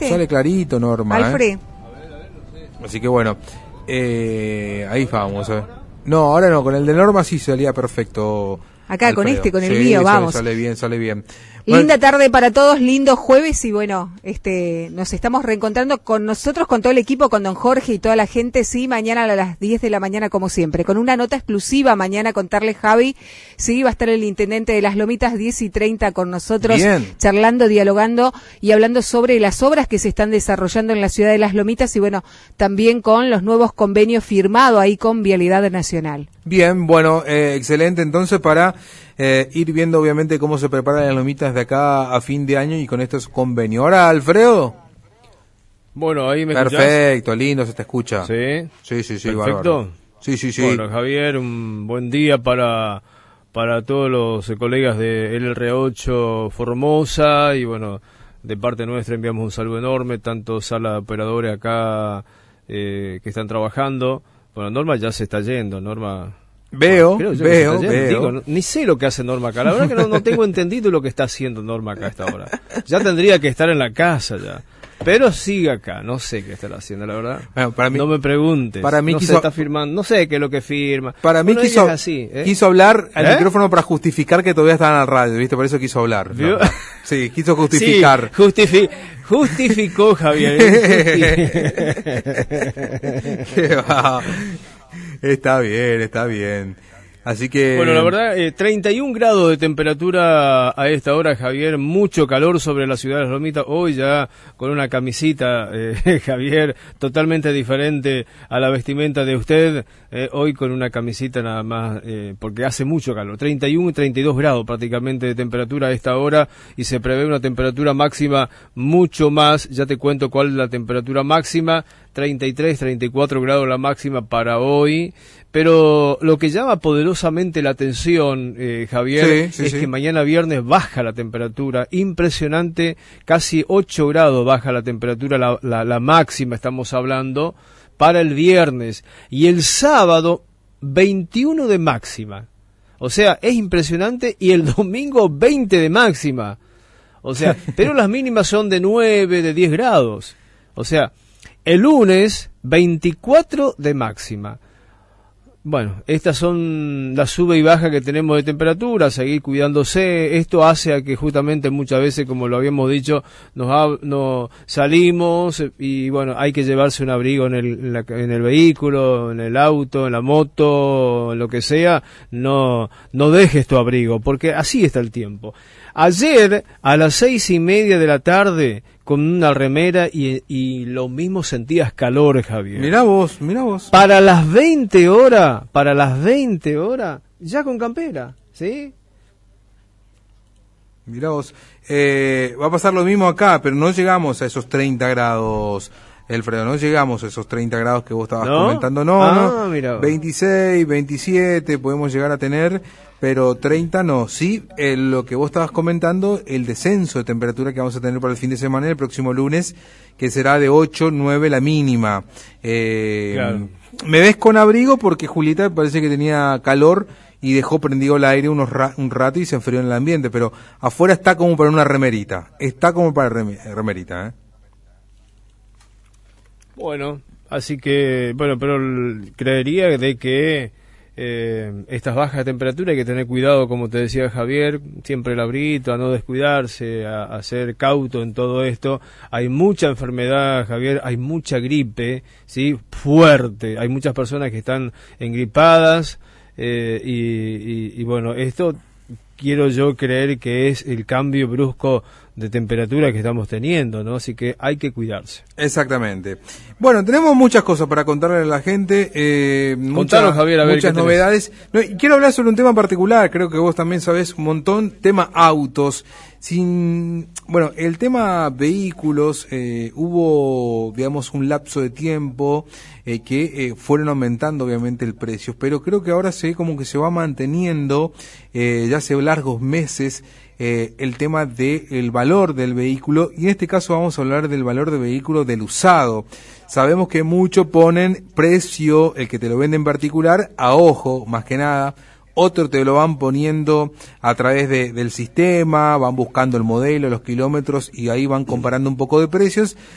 ¿viste? Sale clarito, Norma. Alfred. Así que bueno, ahí vamos. No, ahora no, con el de Norma sí salía perfecto. Acá, Alfredo. con el mío, vamos. Sale bien. Linda tarde para todos, lindo jueves y bueno, nos estamos reencontrando con nosotros, con todo el equipo, con don Jorge y toda la gente, sí, mañana a las 10 de la mañana como siempre, con una nota exclusiva mañana contarle Javi, sí, va a estar el intendente de Las Lomitas 10:30 con nosotros, bien, charlando, dialogando y hablando sobre las obras que se están desarrollando en la ciudad de Las Lomitas y bueno, también con los nuevos convenios firmados ahí con Vialidad Nacional. Bien, bueno, excelente entonces para ir viendo obviamente cómo se preparan las lomitas de acá a fin de año y con estos convenios. Ahora, Alfredo. Bueno, ahí me perfecto, lindo, se te escucha. Sí. Perfecto. Bárbaro. Sí. Bueno, Javier, un buen día para todos los colegas de LR8 Formosa y bueno, de parte nuestra enviamos un saludo enorme, tanto sala de operadores acá que están trabajando. Bueno, Norma ya se está yendo, Norma. Veo. Digo, ni sé lo que hace Norma acá. La verdad que no tengo entendido lo que está haciendo Norma acá a esta hora. Ya tendría que estar en la casa ya. Pero sigue acá, no sé qué estará haciendo, la verdad. Bueno, para mí, no me preguntes. Para mí no se está firmando, no sé qué es lo que firma. Para mí quiso, así, quiso hablar al micrófono para justificar que todavía estaban en la radio, ¿viste? Por eso quiso hablar. ¿No? Sí, quiso justificar. Sí, justificó Javier. Qué va. Está bien. Así que... Bueno, la verdad, 31 grados de temperatura a esta hora, Javier, mucho calor sobre la ciudad de Las Lomitas, hoy ya con una camisita, Javier, totalmente diferente a la vestimenta de usted, hoy con una camisita nada más, porque hace mucho calor, 31 y 32 grados prácticamente de temperatura a esta hora, y se prevé una temperatura máxima mucho más, ya te cuento cuál es la temperatura máxima, 33, 34 grados la máxima para hoy, pero lo que llama poderosamente la atención, Javier, es que mañana viernes baja la temperatura, impresionante, casi 8 grados baja la temperatura, la máxima estamos hablando, para el viernes, y el sábado 21 de máxima, o sea, es impresionante, y el domingo 20 de máxima, o sea, pero las mínimas son de 9, de 10 grados, o sea, el lunes 24 de máxima. Bueno, estas son las sube y baja que tenemos de temperatura, seguir cuidándose. Esto hace a que justamente muchas veces, como lo habíamos dicho, nos salimos y bueno, hay que llevarse un abrigo en el vehículo, en el auto, en la moto, en lo que sea. No dejes tu abrigo, porque así está el tiempo. Ayer, a las 6:30 de la tarde, con una remera y lo mismo sentías calor, Javier. Mirá vos. Para las 20 horas, ya con campera, ¿sí? Mirá vos. Va a pasar lo mismo acá, pero no llegamos a esos 30 grados, Alfredo, no llegamos a esos 30 grados que vos estabas comentando. No. Mirá. 26, 27 podemos llegar a tener, pero 30 no. Sí, lo que vos estabas comentando, el descenso de temperatura que vamos a tener para el fin de semana, el próximo lunes, que será de 8, 9 la mínima. Claro. Me ves con abrigo porque Julieta parece que tenía calor y dejó prendido el aire un rato y se enfrió en el ambiente, pero afuera está como para una remerita. Remerita, Bueno, así que, pero creería de que estas bajas de temperatura hay que tener cuidado, como te decía Javier, siempre el abrito, a no descuidarse, a ser cauto en todo esto. Hay mucha enfermedad, Javier, hay mucha gripe, ¿sí? Fuerte, hay muchas personas que están engripadas y bueno, esto quiero yo creer que es el cambio brusco de temperatura que estamos teniendo, ¿no? Así que hay que cuidarse. Exactamente. Bueno, tenemos muchas cosas para contarle a la gente. Contanos, Javier, a ver muchas novedades. No, y quiero hablar sobre un tema en particular, creo que vos también sabés un montón, tema autos. Bueno, el tema vehículos, hubo, digamos, un lapso de tiempo que fueron aumentando obviamente el precio, pero creo que ahora como que se va manteniendo ya hace largos meses el tema del valor del vehículo, y en este caso vamos a hablar del valor del vehículo del usado. Sabemos que muchos ponen precio, el que te lo vende en particular, a ojo, más que nada. Otros te lo van poniendo a través del sistema, van buscando el modelo, los kilómetros y ahí van comparando un poco de precios.